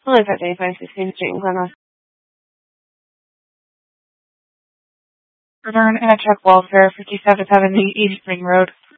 Hello, is that Dave 516 Street in Glenross? Return and check welfare 5770 East Spring Road.